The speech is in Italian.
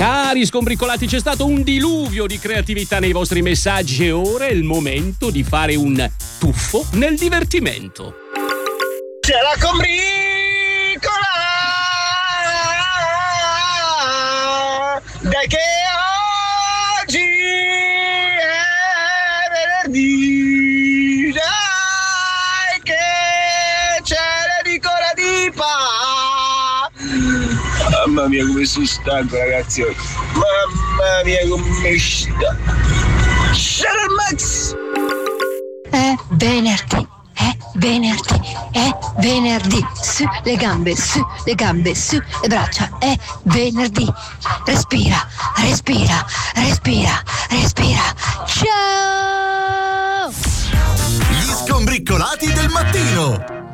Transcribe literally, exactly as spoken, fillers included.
Cari scombricolati, c'è stato un diluvio di creatività nei vostri messaggi e ora è il momento di fare un tuffo nel divertimento. C'è la combricola! Dai che oggi è venerdì! Dai che c'è l'edicola di pa! Mamma mia come sono stanco ragazzi, mamma mia come sta. Shadow Max! È venerdì, è venerdì, è venerdì. Su le gambe, su le gambe, su le braccia, è venerdì. Respira, respira, respira, respira. Ciao! Gli scombriccolati del mattino.